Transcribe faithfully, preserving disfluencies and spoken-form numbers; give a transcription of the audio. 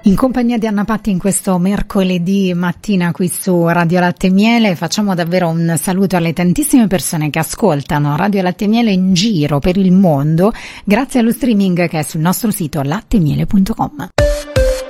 In compagnia di Anna Patti in questo mercoledì mattina qui su Radio Latte e Miele facciamo davvero un saluto alle tantissime persone che ascoltano Radio Latte e Miele in giro per il mondo grazie allo streaming che è sul nostro sito latte e miele punto com.